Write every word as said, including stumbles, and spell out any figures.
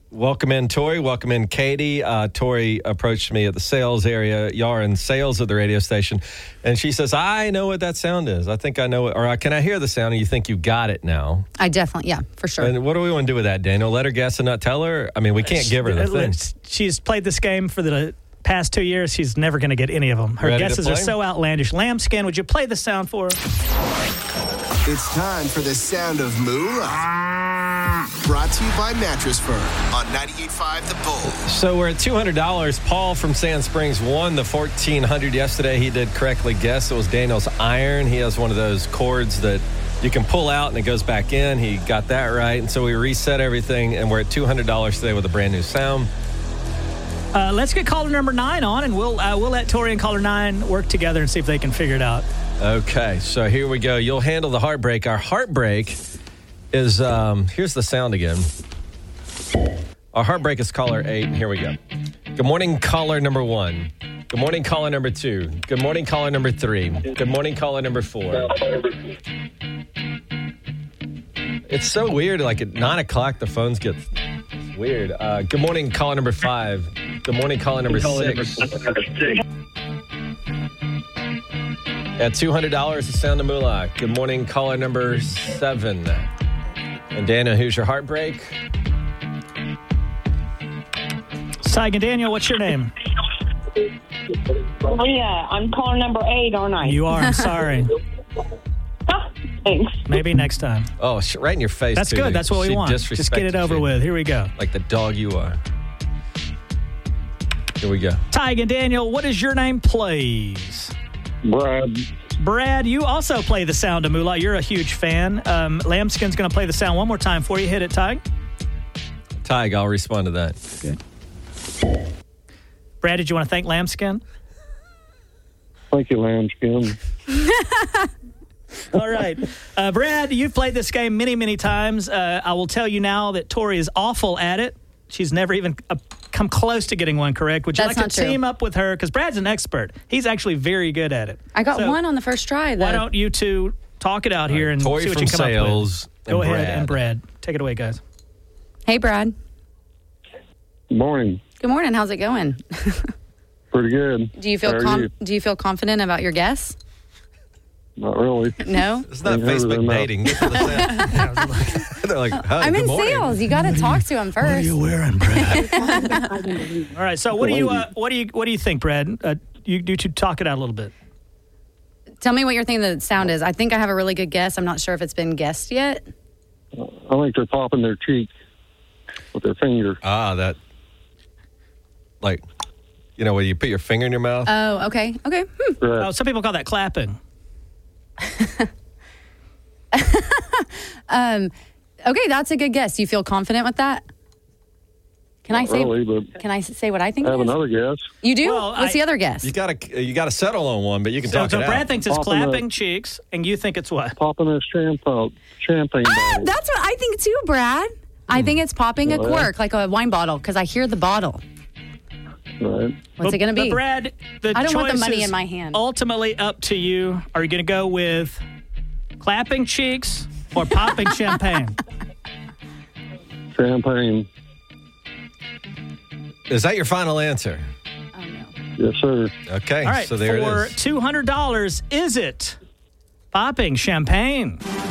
Welcome in, Tori. Welcome in, Katie. Uh, Tori approached me at the sales area. Y'all are in sales of the radio station. And she says, I know what that sound is. I think I know it. Or can I hear the sound and you think you got it now? I definitely, yeah, for sure. And what do we want to do with that, Daniel? Let her guess and not tell her? I mean, we can't give her the thing. She's played this game for the past two years. She's never going to get any of them. Her Ready guesses are so outlandish. Lambskin, would you play the sound for her? It's time for the sound of moolah. Brought to you by Mattress Firm on ninety-eight point five The Bull. So we're at two hundred dollars. Paul from Sand Springs won the fourteen hundred dollars yesterday. He did correctly guess. It was Daniel's iron. He has one of those cords that you can pull out and it goes back in. He got that right. And so we reset everything, and we're at two hundred dollars today with a brand new sound. Uh, let's get caller number nine on, and we'll uh, we'll let Tori and caller nine work together and see if they can figure it out. Okay, so here we go. You'll handle the heartbreak. Our heartbreak is, um, here's the sound again. Our heartbreak is caller eight. Here we go. Good morning, caller number one. Good morning, caller number two. Good morning, caller number three. Good morning, caller number four. It's so weird. Like at nine o'clock, the phones get weird. Uh, good morning, caller number five. Good morning, caller number six. At two hundred dollars, the sound of moolah. Good morning, caller number seven. And Daniel, who's your heartbreak? Tig and Daniel, what's your name? Oh, yeah. I'm caller number eight, aren't I? You are. I'm sorry. Thanks. Maybe next time. Oh, sh- right in your face, That's too. good. That's what She we want. Just get it disrespected over you. with. Here we go. Like the dog you are. Here we go. Tig and Daniel, what is your name, please? Brad. Brad, you also play the sound of moolah. You're a huge fan. Um, Lambskin's going to play the sound one more time for you. Hit it, Tig. Tig, I'll respond to that. Good. Brad, did you want to thank Lambskin? Thank you, Lambskin. All right. Uh, Brad, you've played this game many, many times. Uh, I will tell you now that Tori is awful at it. She's never even uh, come close to getting one correct. Would you That's like not to true. team up with her? Because Brad's an expert. He's actually very good at it. I got So one on the first try, though. Why don't you two talk it out here and Tori see what from you come sales up with? Go and ahead, Brad. and Brad. Take it away, guys. Hey, Brad. Good morning. Good morning. How's it going? Pretty good. Do you feel How are com- you? Do you feel confident about your guess? Not really. No? It's not Ain't heard of Facebook them now. dating. Get to the sound. They're like, hi, I'm good in morning. sales. You got to talk to him first. wearing, Brad? All right. So what do you uh, what do you what do you think, Brad? Uh, you do to talk it out a little bit. Tell me what you're thinking the sound is. I think I have a really good guess. I'm not sure if it's been guessed yet. I think they're popping their cheek with their finger. Ah, that, like, you know, when you put your finger in your mouth. Oh, okay. Okay. Hmm. Right. Oh, some people call that clapping. Um, okay, that's a good guess. You feel confident with that? Can I Not say? really, but Can I say what I think? I it have is? another guess. You do? Well, What's I- the other guess? You gotta, you gotta settle on one, but you can So, talk so it Brad out. thinks it's Popping clapping the- cheeks, and you think it's what? Popping their champagne, champagne Ah, bottle. that's what I think too, Brad. I think it's popping a Oh, yeah? cork, like a wine bottle, because I hear the bottle. Right. What's But- it going to but be? Brad, the I don't want the choice money is in my hand. Ultimately up to you. Are you going to go with clapping cheeks or popping champagne? Champagne. Is that your final answer? Oh, no. Yes, sir. Okay, All right, so there for it is. two hundred dollars, is it popping champagne?